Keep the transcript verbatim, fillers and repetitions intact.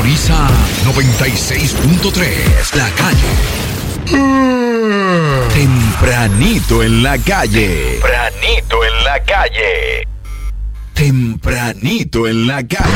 Sintoniza noventa y seis punto tres La Calle. Tempranito en la calle. Tempranito en la calle. Tempranito en la calle.